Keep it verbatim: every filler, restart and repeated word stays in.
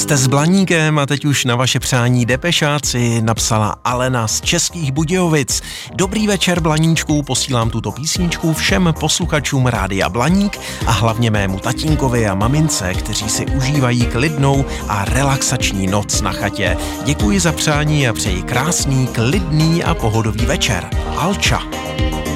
Jste s Blaníkem a teď už na vaše přání depešáci napsala Alena z Českých Budějovic. Dobrý večer, Blaníčku, posílám tuto písničku všem posluchačům Rádia Blaník a hlavně mému tatínkovi a mamince, kteří si užívají klidnou a relaxační noc na chatě. Děkuji za přání a přeji krásný, klidný a pohodový večer. Alča.